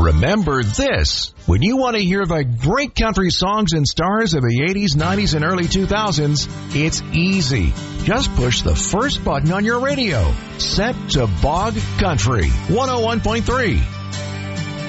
remember this. When you want to hear the great country songs and stars of the 80s, 90s, and early 2000s, it's easy. Just push the first button on your radio. Set to Bog Country 101.3.